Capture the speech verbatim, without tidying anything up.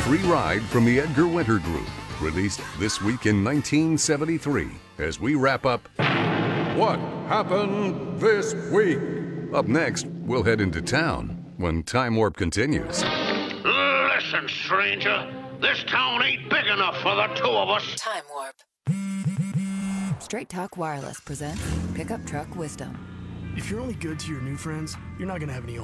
Free Ride from the Edgar Winter Group, released this week in nineteen seventy-three, as we wrap up What Happened This Week. Up next, we'll head into town when Time Warp continues. Listen, stranger, this town ain't big enough for the two of us. Time Warp. Straight Talk Wireless presents Pickup Truck Wisdom. If you're only good to your new friends, you're not going to have any